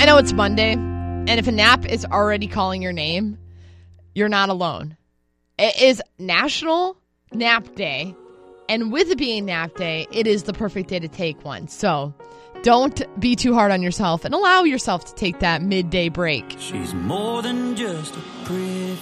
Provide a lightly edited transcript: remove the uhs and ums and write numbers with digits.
I know it's Monday, and if a nap is already calling your name, you're not alone. It is National Nap Day, and with it being nap day, it is the perfect day to take one. So don't be too hard on yourself and allow yourself to take that midday break. She's more than just a pretty